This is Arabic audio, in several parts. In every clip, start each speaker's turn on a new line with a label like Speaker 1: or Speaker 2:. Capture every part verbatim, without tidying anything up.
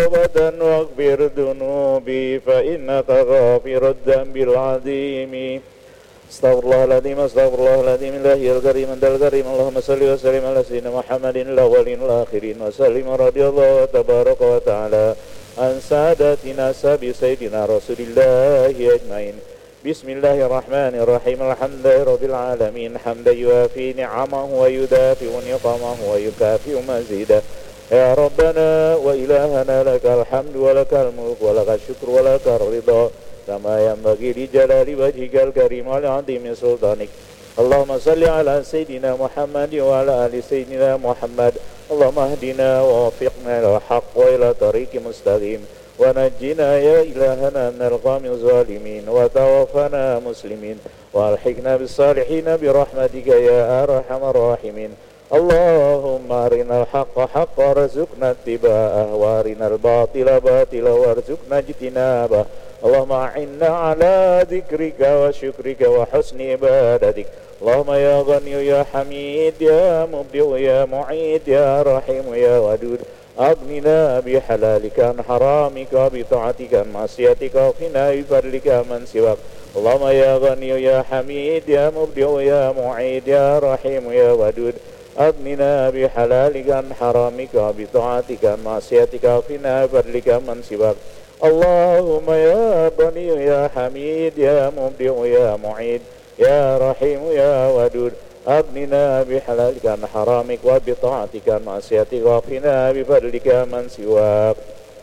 Speaker 1: توبة واغفر ذنوبي فإنك غافر الذنب العظيم. استغفر الله العظيم استغفر الله العظيم الله الكريم أنت الكريم. اللهم صل وسلم على سيدنا محمد الأولين والآخرين وسلم رضي الله تبارك وتعالى عن ساداتنا سابي سيدنا رسول الله أجمعين. بسم الله الرحمن الرحيم. الحمد لله رب العالمين حمدا يوافي نعمه ويدافع نقمه ويكافئ مزيده. يا ربنا وإلهنا لك الحمد ولك الملك ولك الشكر ولك الرضا كما ينبغي لجلال وجهك الكريم ولعظيم سلطانك. اللهم صل على سيدنا محمد وعلى آل سيدنا محمد. اللهم اهدنا ووفقنا إلى الحق وإلى طريق مستقيم ونجنا يا إلهنا من القوم الظالمين وتوفنا مسلمين والحقنا بالصالحين برحمتك يا أرحم الراحمين. اللهم أرنا الحق حقا وارزقنا اتباعه وأرنا الباطل باطلا وارزقنا اجتنابه. اللهم أعنا على ذكرك وشكرك وحسن عبادتك. اللهم يا غني يا حميد يا مبدع يا معيد يا رحيم يا ودود أغننا بحلالك عن حرامك وبطاعتك عن معصيتك وقنا بفضلك من سواك. اللهم يا غني يا حميد يا مبدع يا معيد يا رحيم يا ودود أغننا بحلالك عن حرامك وبطاعتك عن معصيتك وقنا بفضلك من سواك. اللهم يا غني يا حميد يا مبدع يا معيد يا رحيم يا ودود أغننا بحلالك عن حرامك وبطاعتك عن معصيتك وقنا بفضلك من سواك.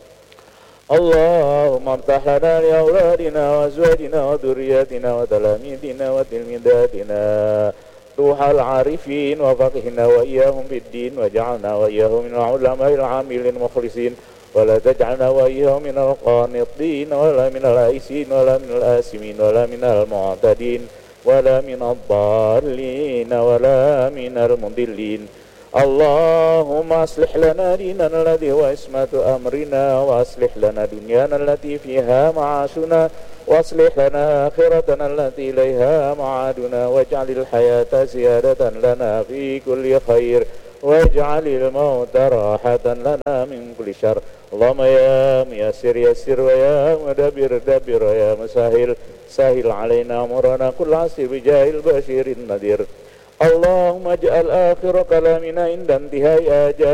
Speaker 1: اللهم افتح لنا لأولادنا وأزواجنا وذرياتنا وتلاميذنا وتلميذاتنا روح العارفين وفقهنا وإياهم في الدين واجعلنا وإياهم من العلماء العاملين المخلصين ولا تجعلنا وإياهم من القانطين ولا من الآيسين ولا من الآسمين ولا من المعتدين ولا من الضالين ولا من المضلين. اللهم أصلح لنا ديننا الذي هو عصمة أمرنا وأصلح لنا دنيانا التي فيها معاشنا وأصلح لنا آخرتنا التي إليها معادنا واجعل الحياة زيادة لنا في كل خير واجعل الموت راحة لنا من كل شر. اللهم يا ميسر يسر ويا مدبر دبر ويا مسهل سهل علينا أمرنا كل عسر بجاه البشير النذير. اللهم اجعل آخر كلامنا عند انتهاء آجال